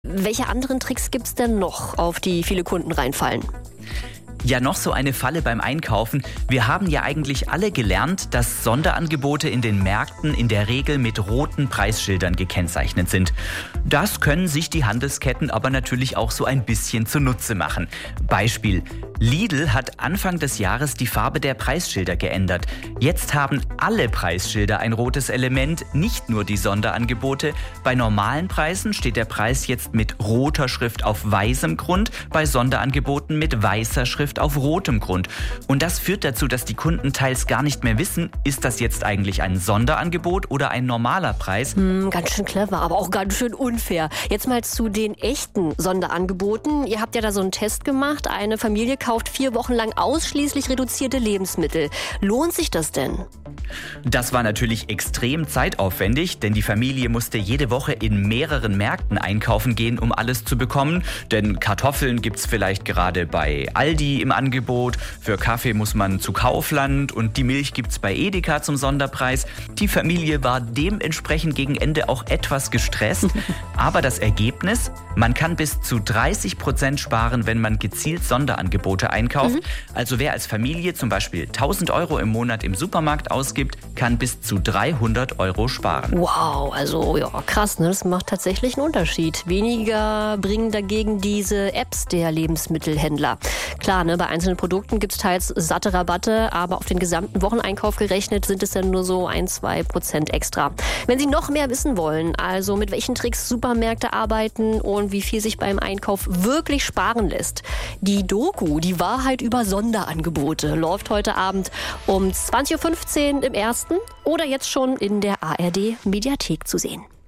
Welche anderen Tricks gibt's denn noch, auf die viele Kunden reinfallen? Ja, noch so eine Falle beim Einkaufen. Wir haben ja eigentlich alle gelernt, dass Sonderangebote in den Märkten in der Regel mit roten Preisschildern gekennzeichnet sind. Das können sich die Handelsketten aber natürlich auch so ein bisschen zunutze machen. Beispiel: Lidl hat Anfang des Jahres die Farbe der Preisschilder geändert. Jetzt haben alle Preisschilder ein rotes Element, nicht nur die Sonderangebote. Bei normalen Preisen steht der Preis jetzt mit roter Schrift auf weißem Grund, bei Sonderangeboten mit weißer Schrift auf rotem Grund. Und das führt dazu, dass die Kunden teils gar nicht mehr wissen, ist das jetzt eigentlich ein Sonderangebot oder ein normaler Preis? Ganz schön clever, aber auch ganz schön unfair. Jetzt mal zu den echten Sonderangeboten. Ihr habt ja da so einen Test gemacht. Eine Familie kauft 4 Wochen lang ausschließlich reduzierte Lebensmittel. Lohnt sich das denn? Das war natürlich extrem zeitaufwendig, denn die Familie musste jede Woche in mehreren Märkten einkaufen gehen, um alles zu bekommen. Denn Kartoffeln gibt's vielleicht gerade bei Aldi im Angebot, für Kaffee muss man zu Kaufland und die Milch gibt's bei Edeka zum Sonderpreis. Die Familie war dementsprechend gegen Ende auch etwas gestresst. Aber das Ergebnis: Man kann bis zu 30% sparen, wenn man gezielt Sonderangebote einkauft. Also wer als Familie zum Beispiel 1.000 Euro im Monat im Supermarkt ausgibt, kann bis zu 300 Euro sparen. Wow, also ja, krass, ne? Das macht tatsächlich einen Unterschied. Weniger bringen dagegen diese Apps der Lebensmittelhändler. Klar, ne, bei einzelnen Produkten gibt es teils satte Rabatte, aber auf den gesamten Wocheneinkauf gerechnet sind es dann nur so 1-2% extra. Wenn Sie noch mehr wissen wollen, also mit welchen Tricks Supermärkte arbeiten und wie viel sich beim Einkauf wirklich sparen lässt, die Doku, die Wahrheit über Sonderangebote, läuft heute Abend um 20.15 Uhr im Ersten oder jetzt schon in der ARD Mediathek zu sehen.